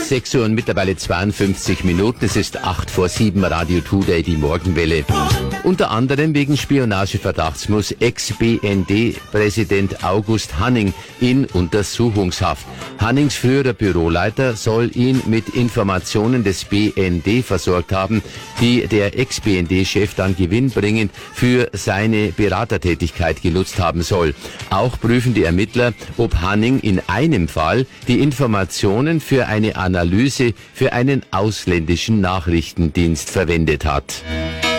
6 Uhr und mittlerweile 52 Minuten. Es ist 8:07, Radio Today, die Morgenwelle. Unter anderem wegen Spionageverdachts muss Ex-BND-Präsident August Hanning in Untersuchungshaft. Hannings früherer Büroleiter soll ihn mit Informationen des BND versorgt haben, die der Ex-BND-Chef dann gewinnbringend für seine Beratertätigkeit genutzt haben soll. Auch prüfen die Ermittler, ob Hanning in einem Fall die Informationen für eine Analyse für einen ausländischen Nachrichtendienst verwendet hat.